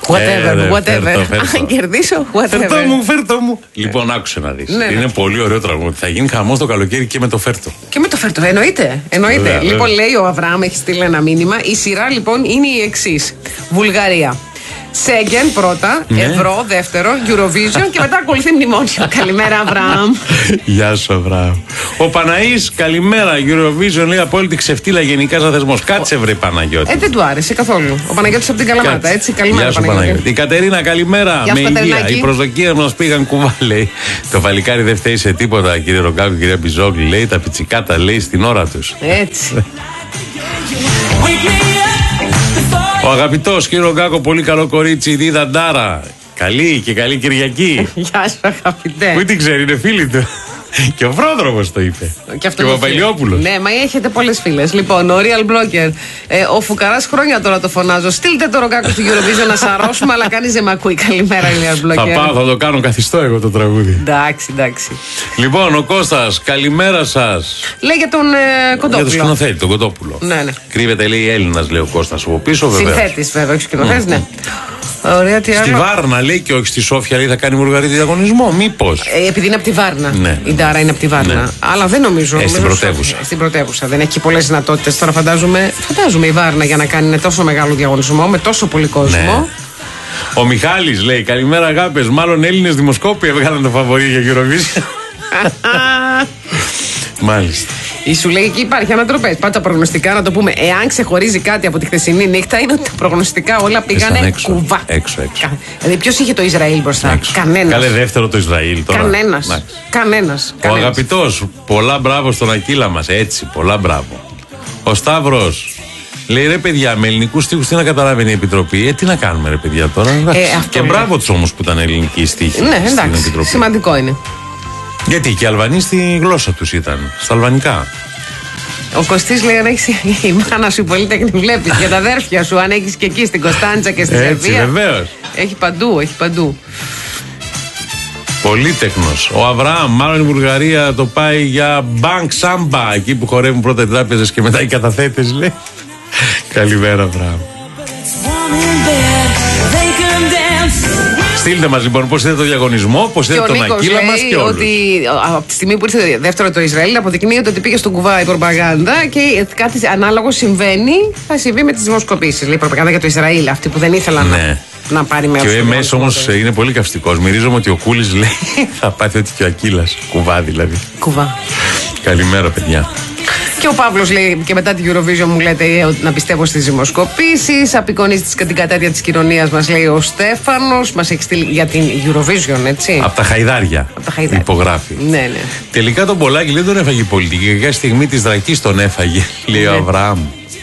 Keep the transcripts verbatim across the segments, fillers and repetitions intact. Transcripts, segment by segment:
Whatever, ε, whatever. Φέρτο, φέρτο. Αν κερδίσω, whatever. Φέρτο μου, φέρτο μου. Λοιπόν, άκουσε να δεις. Ναι, είναι ναι. πολύ ωραίο τραγούδι. Θα γίνει χαμός το καλοκαίρι και με το φέρτο. Και με το φέρτο, εννοείται. εννοείται. Βέβαια, λοιπόν, βέβαια. λέει ο Αβραάμ, έχει στείλει ένα μήνυμα. Η σειρά λοιπόν είναι η εξής: Βουλγαρία. Σέγγεν πρώτα, ναι. Ευρώ δεύτερο, Eurovision και μετά ακολουθεί μνημόνιο. Καλημέρα, Αβραάμ. Γεια σου, Αβραάμ. Ο Παναής, καλημέρα. Eurovision λέει απόλυτη ξεφτύλα γενικά σαν θεσμός. Κάτσε, βρε Παναγιώτη. Ε, δεν του άρεσε καθόλου. Ο Παναγιώτης από την Καλαμάτα, Κάτσε. έτσι. Καλημέρα, Γεια σου, Παναγιώτη. Παναγιώτη. Η Κατερίνα, καλημέρα. Γεια με σου, υγεία. Οι προσδοκίες μας πήγαν κουβά, λέει. Το βαλικάρι δεν φταίει σε τίποτα, κύριε Ρογκάκου, κυρία Μπιζόγλη, λέει. Τα πιτσικάτα, λέει, στην ώρα τους. Έτσι. Ο αγαπητός κύριο Ρογκάκο, πολύ καλό κορίτσι, η Δαντάρα. Καλή και καλή Κυριακή. Γεια σου, αγαπητέ. Πού την ξέρει, είναι φίλη του. Και ο Πρόδρομος το είπε. Και, και ο Παπαϊλιόπουλος. Ναι, μα έχετε πολλές φίλες. Λοιπόν, ο Real Blocker. Ε, ο Φουκαράς χρόνια τώρα το φωνάζω. Στείλτε το Ρογκάκο στο Eurovision να σαρώσουμε, αλλά κανείς δεν με ακούει. Καλημέρα, Real Blocker. Θα πάω, θα το κάνω καθιστό εγώ το τραγούδι. Εντάξει, εντάξει. Λοιπόν, ο Κώστας, καλημέρα σας. Λέει για τον ε, Κοντόπουλο. Για τον σκηνοθέτη, τον Κοντόπουλο. Ναι, ναι. Κρύβεται, λέει, Έλληνας, λέει ο Κώστας από πίσω, βέβαια. Συνθέτης, βέβαια, όχι σκηνοθέτης, mm. ναι. Ωραία, τι στη άλλο. Βάρνα λέει και όχι στη Σόφια, λέει θα κάνει Βουλγαρία διαγωνισμό, μήπως. Ε, επειδή είναι από τη Βάρνα. Ναι. Η Ντάρα είναι από τη Βάρνα. Ναι. Αλλά δεν νομίζω. Ε, στην πρωτεύουσα. Σόφια, στην πρωτεύουσα. Δεν έχει πολλές δυνατότητες. Τώρα φαντάζομαι, φαντάζομαι η Βάρνα για να κάνει τόσο μεγάλο διαγωνισμό με τόσο πολύ κόσμο. Ναι. Ο Μιχάλης λέει καλημέρα αγάπες. Μάλλον Έλληνες δημοσκόποι έβγαλαν το φαβορί για Eurovision. Μάλιστα. Ή σου λέει εκεί υπάρχει ανατροπές. Πάντα τα προγνωστικά, να το πούμε. Εάν ξεχωρίζει κάτι από τη χθεσινή νύχτα, είναι ότι τα προγνωστικά όλα πήγανε έξω, κουβά. Έξω, έξω. Δηλαδή, ποιος είχε το Ισραήλ μπροστά? Κανένας. Καλέ δεύτερο το Ισραήλ τώρα. Κανένας. Κανένας. Ο αγαπητός, πολλά μπράβο στον Ακύλα μας. Έτσι, πολλά μπράβο. Ο Σταύρος. Λέει ρε παιδιά, με ελληνικούς στίχους τι να καταλάβαινε η Επιτροπή. Ε, τι να κάνουμε ρε παιδιά τώρα. Ε, και μπράβο τους όμως που ήταν ελληνικοί στίχοι. Ναι, εντάξει. Σημαντικό είναι. Γιατί και οι Αλβανοί στη γλώσσα τους ήταν, στα αλβανικά. Ο Κωστής λέει: αν έχεις η μάνα σου πολυτέχνη, βλέπεις και τα αδέρφια σου, αν έχεις και εκεί στην Κωνσταντζα και στη Σερβία. Βεβαίως. Έχει παντού, έχει παντού. Πολύτεχνος. Ο Αβραάμ, μάλλον η Βουλγαρία το πάει για bank samba, εκεί που χορεύουν πρώτα οι τράπεζες και μετά οι καταθέτες, λέει. Καλημέρα, Αβραάμ. Στείλτε μας λοιπόν πώς είδατε το διαγωνισμό, πώς είδατε τον Ακύλα μας και όλους. Ότι από τη στιγμή που ήρθε δεύτερο το Ισραήλ, αποδεικνύεται ότι πήγε στον κουβά η προπαγάνδα και κάτι ανάλογο συμβαίνει, θα συμβεί με τις δημοσκοπήσεις. Λέει η προπαγάνδα για το Ισραήλ, αυτή που δεν ήθελαν ναι. να, να πάρει μέρος. Και ο ΕΜΕΣ όμως είναι πολύ καυστικός. Μυρίζομαι ότι ο Κούλης λέει θα πάθει ότι και ο Ακύλας. Κουβά δηλαδή. Κουβά. Καλημέρα, παιδιά. Και ο Παύλος λέει και μετά την Eurovision μου λέτε να πιστεύω στις δημοσκοπήσεις. Απεικονίζει την κατάδια της κοινωνίας μας, λέει ο Στέφανος. Μας έχει στείλει για την Eurovision, έτσι. Από τα χαϊδάρια. Από τα χαϊδάρια. Υπογράφει. Ναι, ναι. Τελικά τον Πολάκη δεν τον έφαγε η πολιτική. Για κάποια στιγμή της Δρακής τον έφαγε, λέει ο Αβραάμ.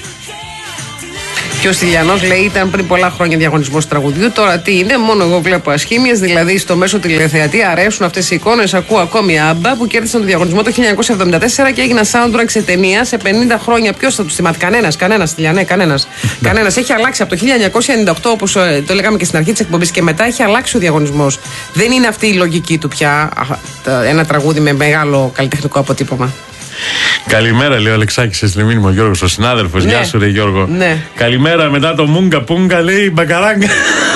Και ο Στυλιανός λέει ήταν πριν πολλά χρόνια διαγωνισμός τραγουδιού. Τώρα τι είναι, μόνο εγώ βλέπω ασχήμιες. Δηλαδή στο μέσο τηλεθεατή αρέσουν αυτές οι εικόνες. Ακούω ακόμη άμπα που κέρδισαν το διαγωνισμό το χίλια εννιακόσια εβδομήντα τέσσερα και έγιναν soundtrack σε ταινία σε πενήντα χρόνια. Ποιος θα τους θυμάται? Κανένας, κανένας, Στυλιανέ, κανένας. Κανένας. Έχει αλλάξει από το χίλια εννιακόσια ενενήντα οκτώ, όπως το λέγαμε και στην αρχή της εκπομπής, και μετά έχει αλλάξει ο διαγωνισμός. Δεν είναι αυτή η λογική του πια ένα τραγούδι με μεγάλο καλλιτεχνικό αποτύπωμα. Καλημέρα, λέει ο Αλεξάκης, έστειλε μήνυμα ο Γιώργος, ο συνάδελφος. Ναι. Γεια σου, ρε Γιώργο. Ναι. Καλημέρα, μετά το Μούγκα Πούγκα, λέει μπακαράγκα.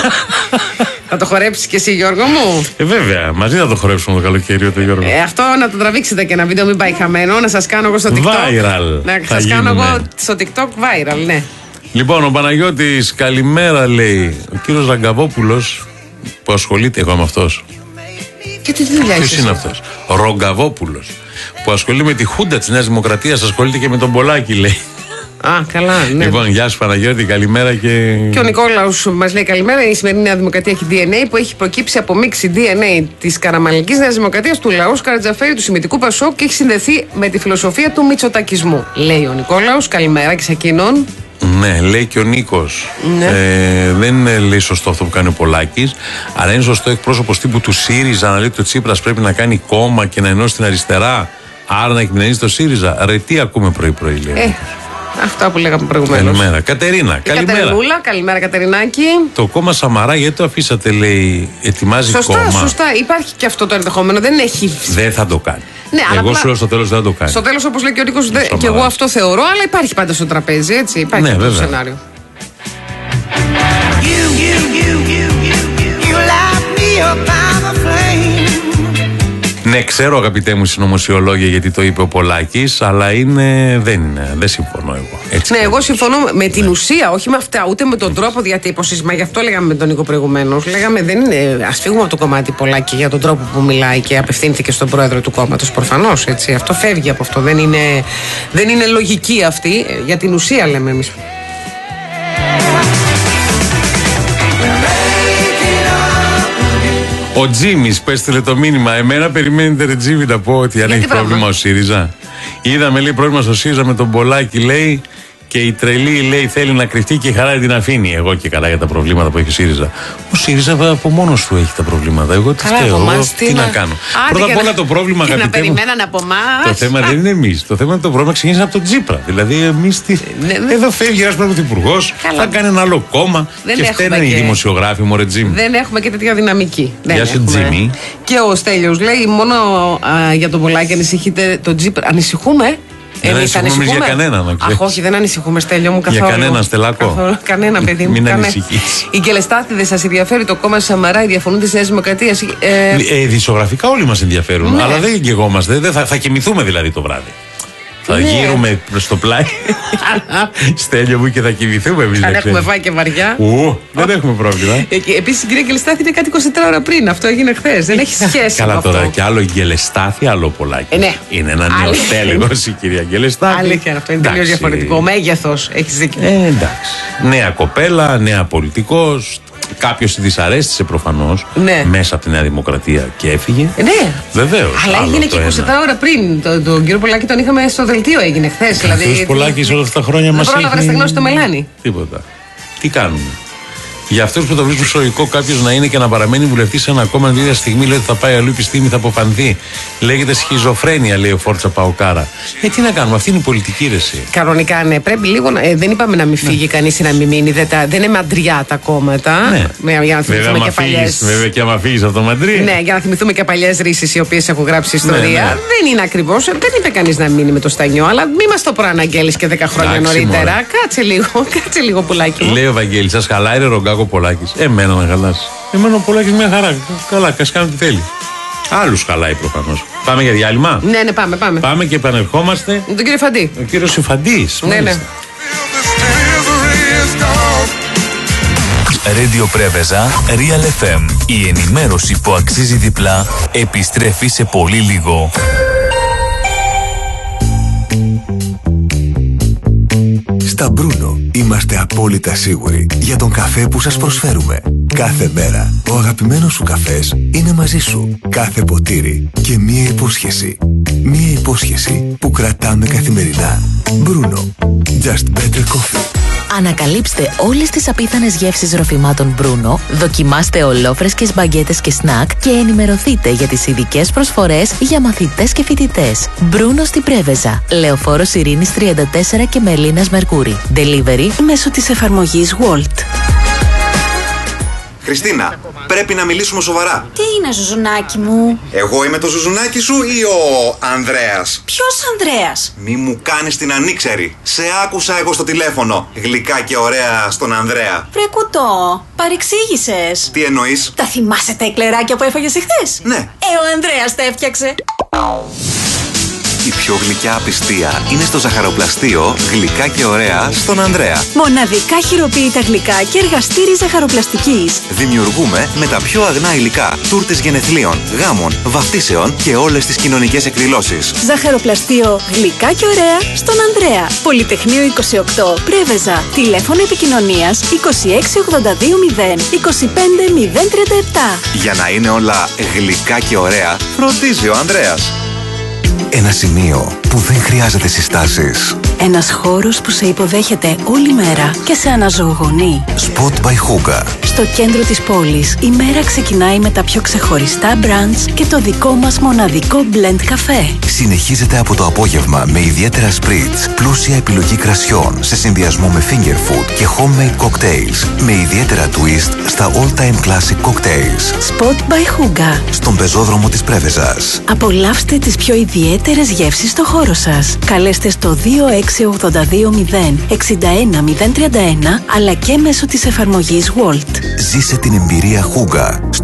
Θα το χορέψεις και εσύ, Γιώργο μου? Ε, βέβαια, μαζί θα το χορέψουμε το καλοκαίρι, το Γιώργο. Ε, αυτό να το τραβήξετε και ένα βίντεο, μην πάει χαμένο. Να σας κάνω εγώ στο TikTok. Viral. Να σας κάνω εγώ στο TikTok viral, ναι. Λοιπόν, ο Παναγιώτης, καλημέρα, λέει. Ο κύριος Ραγκαβόπουλος που ασχολείται, εγώ είμαι αυτός. Και τι δουλειά Ποιος είναι αυτός? Ρογκαβόπουλος. Που ασχολείται με τη Χούντα της Νέας Δημοκρατίας, ασχολείται και με τον Πολάκη, λέει. Α, καλά, ναι. Λοιπόν, γεια σου Παναγιώτη, καλημέρα και. Και ο Νικόλαος μας λέει καλημέρα. Η σημερινή Νέα Δημοκρατία έχει ντι εν έι που έχει προκύψει από μίξη ντι εν έι της καραμανλικής Νέας Δημοκρατίας, του λαού Καρατζαφέρη, του Σημιτικού Πασόκ και έχει συνδεθεί με τη φιλοσοφία του μητσοτακισμού. Λέει ο Νικόλαος, καλημέρα και σε εκείνον. Ναι, λέει και ο Νίκος. Ναι. Ε, δεν είναι, λέει, σωστό αυτό που κάνει ο Πολάκης, αλλά είναι σωστό εκπρόσωπος τύπου του ΣΥΡΙΖΑ να λέει ότι ο Τσίπρας πρέπει να κάνει κόμμα και να ενώσει την αριστερά. Άρα να εκμηνενεί το ΣΥΡΙΖΑ. Ρε, τι ακούμε πρωί-πρωί, λέει. Ε, αυτά που λέγαμε προηγουμένως. Καλημέρα. Κατερίνα, η καλημέρα. Κατερινούλα, καλημέρα Κατερινάκη. Το κόμμα Σαμαρά, γιατί το αφήσατε, λέει, ετοιμάζει σωστά, κόμμα. Σωστά, σωστά. Υπάρχει και αυτό το ενδεχόμενο. Δεν έχει. Δεν θα το κάνει. Ναι, εγώ αλλά σου λέω στο τέλος δεν θα το κάνει. Στο τέλος, όπως λέει και ο Νίκος, και εγώ αυτό θεωρώ, αλλά υπάρχει πάντα στο τραπέζι, έτσι. Υπάρχει ναι, αυτό βέβαια. το σενάριο. Ναι, ξέρω αγαπητέ μου συνωμοσιολόγια γιατί το είπε ο Πολάκης, αλλά είναι, δεν, είναι, δεν συμφωνώ εγώ. Έτσι ναι, εγώ συμφωνώ με την ναι. ουσία, όχι με αυτά, ούτε με τον τρόπο διατύπωσης. Μα γι' αυτό λέγαμε με τον Νίκο προηγουμένως. Λέγαμε, δεν είναι. Ας φύγουμε από το κομμάτι Πολάκη για τον τρόπο που μιλάει και απευθύνθηκε στον πρόεδρο του κόμματος. Προφανώς έτσι. Αυτό φεύγει από αυτό. Δεν είναι, δεν είναι λογική αυτή. Για την ουσία λέμε εμείς. Ο Τζίμις, πέστειλε το μήνυμα. Εμένα περιμένετε, ρε Τζίμι, να πω ότι αν έχει πρόβλημα, πρόβλημα ο ΣΥΡΙΖΑ. Είδαμε, λέει, πρόβλημα στο ΣΥΡΙΖΑ με τον Πολάκη, λέει, και η τρελή, λέει, θέλει να κρυφτεί και η χαρά την αφήνει. Εγώ και καλά για τα προβλήματα που έχει ο ΣΥΡΙΖΑ. Ο ΣΥΡΙΖΑ από μόνος του έχει τα προβλήματα. Εγώ τι φταίω, εγώ τι να, να κάνω. Άντε, πρώτα απ' όλα το πρόβλημα, αγαπητέ μου. Να περιμέναν από εμάς. Το θέμα δεν είναι εμείς. Το θέμα είναι το πρόβλημα ξεκίνησε από τον Τσίπρα. Δηλαδή, εμείς τι. Ναι, ναι. Εδώ φεύγει ένας πρωθυπουργός, θα κάνει ένα άλλο κόμμα δεν και φταίνε οι δημοσιογράφοι, μωρέ Τζίμι. Δεν έχουμε και τέτοια δυναμική. Γεια σου, Τζίμι. Και ο Στέλιος λέει, μόνο α, για τον Πολάκη ανησυχείτε τον Τσίπρα. Ανησυχούμε. Δεν ανησυχούμε εμείς για κανέναν. Αχ, όχι, δεν ανησυχούμε, Στέλιο μου, καθόλου. Για κανέναν, Στελάκο. Καθόλου, κανένα, παιδί μου. Μην ανησυχείς. Οι κελεστάθηδες, σας ενδιαφέρει το κόμμα Σαμαρά, οι διαφωνούντες της Νέας Δημοκρατίας? Ε... Ε, δισογραφικά όλοι μας ενδιαφέρουν. Ναι. Αλλά δεν γεγόμαστε. Δεν θα, θα κοιμηθούμε δηλαδή το βράδυ. Θα ναι. γύρουμε προς το πλάι. Στέλιο μου, και θα κοιμηθούμε εμείς. Αν έχουμε φάει και βαριά. Ου, δεν έχουμε πρόβλημα. Ε, επίσης η κυρία Γκελεστάθη είναι κάτι είκοσι τέσσερα ώρα πριν. Αυτό έγινε χθες. Δεν έχει σχέση. Καλά με τώρα αυτό. Και άλλο η Γκελεστάθη, άλλο Πολάκη. Ε, ναι. Είναι ένα νεοτέλεγος η κυρία Γκελεστάθη. Αλήθεια, αυτό είναι τελείως διαφορετικό. Μέγεθος, έχεις δίκιο. Ε, εντάξει. Νέα κοπέλα, νέα πολιτικός. Κάποιος τη δυσαρέστησε προφανώς ναι. μέσα από τη Νέα Δημοκρατία και έφυγε. Ναι. Βεβαίως. Αλλά έγινε και είκοσι τέσσερα ώρα πριν. Τον το κύριο Πολάκη τον είχαμε στο δελτίο, έγινε χθες. Δηλαδή. Ο Πολάκης όλα αυτά τα χρόνια μας έχει. Δεν πρόλαβε να στεγνώσει το μελάνι. Τίποτα. Τι κάνουμε. Για αυτούς που το βρίσκουν σοϊκό κάποιος να είναι και να παραμένει βουλευτής σε ένα κόμμα την ίδια στιγμή, λέει ότι θα πάει αλλού επιστήμη, θα αποφανθεί. Λέγεται σχιζοφρένεια, λέει ο Φόρτσα Παοκάρα. Ε, τι να κάνουμε, αυτή είναι η πολιτική ρεση. Κανονικά, ναι. Πρέπει λίγο να, ε, δεν είπαμε να μην φύγει ναι. κανείς ή να μην μείνει. Δεν, τα, δεν είναι μαντριά τα κόμματα. Ναι. Με, για να θυμηθούμε βέβαια, και παλιές. Βέβαια και άμα φύγεις από το μαντρί. Ναι, για να θυμηθούμε και παλιές ρίσεις οι οποίες έχουν γράψει ιστορία. Ναι, ναι. Δεν είναι ακριβώς. Δεν είπε κανείς να μείνει με το Στανιό, αλλά μην μας το προαναγγέλεις και δέκα χρόνια Άξι, νωρίτερα. Μωρέ. Κάτσε λίγο, κάτσε λίγο πουλάκι μου. Λέει ο Βαγγέλης, σας χαλάει ρε Ρογκάκο Πολάκης. Εμένα να χαλάσει. Εμένα ο Πολάκης μια χαρά. Καλά, κας κάνει τι θέλει. Άλλους χαλάει προφανώς. Πάμε για διάλειμμα. Ναι, ναι, πάμε, πάμε. Πάμε και επανερχόμαστε. Με τον κύριο Φαντή. Ο κύριος Ιφαντής. Ναι, ναι. Radio Πρέβεζα, Real εφ εμ. Η ενημέρωση που αξίζει διπλά επιστρέφει σε πολύ λίγο. Στα Μπρούνο είμαστε απόλυτα σίγουροι για τον καφέ που σας προσφέρουμε. Κάθε μέρα ο αγαπημένος σου καφές είναι μαζί σου. Κάθε ποτήρι και μία υπόσχεση. Μία υπόσχεση που κρατάμε καθημερινά. Μπρούνο. Just better coffee. Ανακαλύψτε όλες τις απίθανες γεύσεις ροφημάτων Μπρούνο, δοκιμάστε ολόφρεσκες μπαγκέτες και σνακ και ενημερωθείτε για τις ειδικές προσφορές για μαθητές και φοιτητές. Μπρούνο στην Πρέβεζα, Λεωφόρος Ειρήνης τριάντα τέσσερα και Μελίνας Μερκούρη. Delivery μέσω της εφαρμογής Wolt. Χριστίνα, πρέπει να μιλήσουμε σοβαρά. Τι είναι, Ζουζουνάκι μου? Εγώ είμαι το Ζουζουνάκι σου ή ο Ανδρέας? Ποιος Ανδρέας? Μη μου κάνεις την ανήξερη. Σε άκουσα εγώ στο τηλέφωνο. Γλυκά και ωραία στον Ανδρέα. Βρε κουτό, παρεξήγησες. Τι εννοείς? Τα θυμάσαι τα εκλεράκια που έφαγες εχθές? Ναι. Ε, ο Ανδρέας τα έφτιαξε. Η πιο γλυκιά απιστία είναι στο ζαχαροπλαστείο Γλυκά και ωραία στον Ανδρέα. Μοναδικά χειροποίητα γλυκά και εργαστήρι ζαχαροπλαστικής. Δημιουργούμε με τα πιο αγνά υλικά τούρτες γενεθλίων, γάμων, βαφτίσεων και όλες τις κοινωνικές εκδηλώσεις. Ζαχαροπλαστείο Γλυκά και ωραία στον Ανδρέα. Πολυτεχνείο είκοσι οκτώ, Πρέβεζα. Τηλέφωνο επικοινωνίας είκοσι έξι ογδόντα δύο μηδέν είκοσι πέντε μηδέν τριάντα επτά. Για να είναι όλα γλυκά και ωραία, φροντίζει ο Ανδρέας. Ένα σημείο που δεν χρειάζεται συστάσεις. Ένας χώρος που σε υποδέχεται όλη μέρα και σε αναζωογονεί. Spot by Hookah. Στο κέντρο της πόλης, η μέρα ξεκινάει με τα πιο ξεχωριστά brunch και το δικό μας μοναδικό blend καφέ. Συνεχίζεται από το απόγευμα με ιδιαίτερα spritz, πλούσια επιλογή κρασιών σε συνδυασμό με finger food και homemade cocktails με ιδιαίτερα twist στα all-time classic cocktails. Spot by Hookah. Στον πεζόδρομο της Πρέβεζας. Απολαύστε τις πιο ιδιαίτερες γεύσεις στο χώρο σας. Καλέστε στο δύο έξι ογδόντα δύο μηδέν εξήντα ένα μηδέν τριάντα ένα αλλά και μέσω της εφαρμογής Wolt. Ζήσε την εμπειρία Hookah στο